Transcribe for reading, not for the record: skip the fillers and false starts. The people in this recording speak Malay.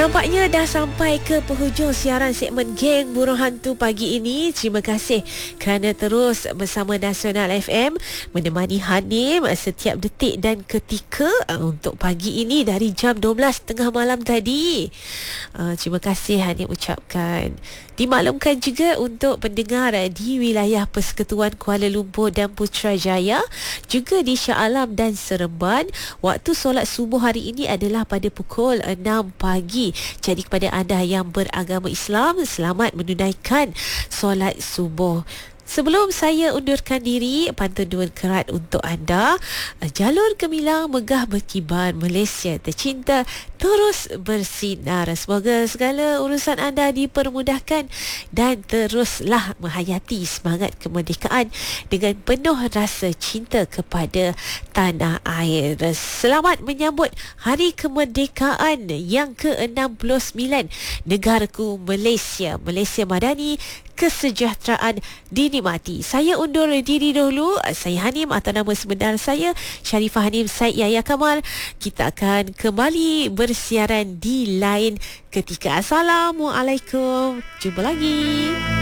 Nampaknya dah sampai ke penghujung siaran segmen Geng Burung Hantu pagi ini. Terima kasih kerana terus bersama Nasional FM menemani Hanim setiap detik dan ketika untuk pagi ini dari jam 12 tengah malam tadi. Terima kasih Hanim ucapkan. Dimaklumkan juga untuk pendengar di wilayah Persekutuan Kuala Lumpur dan Putrajaya, juga di Shah Alam dan Seremban, waktu solat subuh hari ini adalah pada pukul 6 pagi. Jadi kepada anda yang beragama Islam, selamat menunaikan solat subuh. Sebelum saya undurkan diri, pantun kerat untuk anda. Jalur gemilang megah berkibar, Malaysia tercinta terus bersinar. Semoga segala urusan anda dipermudahkan dan teruslah menghayati semangat kemerdekaan dengan penuh rasa cinta kepada tanah air. Selamat menyambut Hari Kemerdekaan yang ke-69 negaraku Malaysia. Malaysia Madani, kesejahteraan dinikmati. Saya undur diri dahulu. Saya Hanim, atau nama sebenar saya Sharifah Hanim Said Yahya Kamal. Kita akan kembali bersiaran di lain ketika. Assalamualaikum. Jumpa lagi.